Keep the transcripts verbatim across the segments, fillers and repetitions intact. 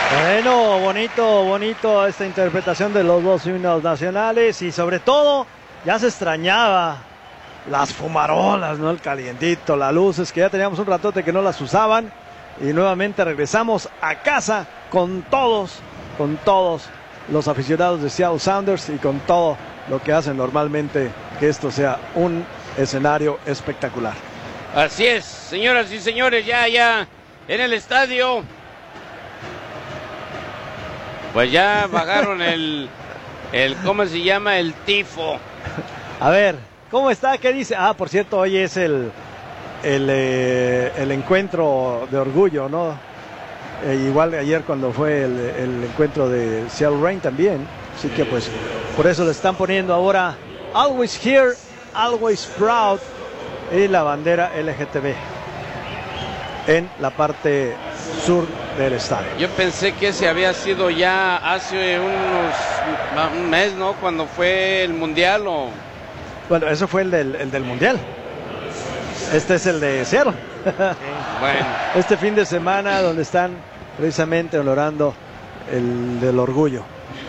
Bueno, bonito, bonito esta interpretación de los dos himnos nacionales y sobre todo ya se extrañaba las fumarolas, ¿no? El calientito, las luces que ya teníamos un ratote que no las usaban y nuevamente regresamos a casa con todos, con todos los aficionados de Seattle Sounders y con todo lo que hacen normalmente que esto sea un escenario espectacular. Así es, señoras y señores, ya, ya en el estadio. Pues ya bajaron el, el, ¿cómo se llama? El tifo. A ver, ¿cómo está? ¿Qué dice? Ah, por cierto, hoy es el, el, eh, el encuentro de orgullo, ¿no? Eh, igual ayer cuando fue el, el encuentro de Seattle Reign también. Así que pues, por eso le están poniendo ahora Always Here, Always Proud y la bandera L G T B en la parte sur del estadio. Yo pensé que ese había sido ya hace unos un mes, ¿no? Cuando fue el mundial o... Bueno, eso fue el del, el del mundial. Este es el de Seattle. Bueno. Este fin de semana donde están precisamente honorando el del orgullo.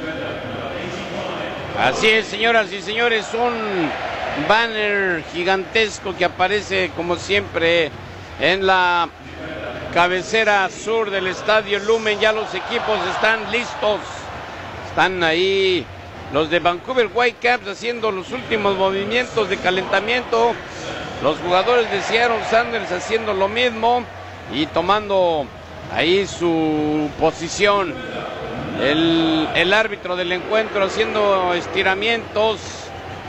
Así es, señoras y señores, un banner gigantesco que aparece como siempre en la cabecera sur del estadio Lumen. Ya los equipos están listos, están ahí los de Vancouver Whitecaps haciendo los últimos movimientos de calentamiento, los jugadores de Seattle Sounders haciendo lo mismo y tomando ahí su posición. El, el árbitro del encuentro haciendo estiramientos